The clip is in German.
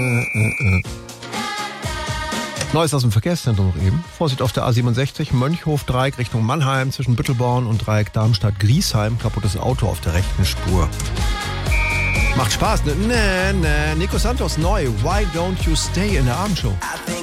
Neues aus dem Verkehrszentrum noch eben. Vorsicht auf der A67, Mönchhof-Dreieck Richtung Mannheim zwischen Büttelborn und Dreieck Darmstadt-Griesheim. Kaputtes Auto auf der rechten Spur. Macht Spaß, ne? Nee. Nico Santos neu. Why don't you stay in der Abendshow?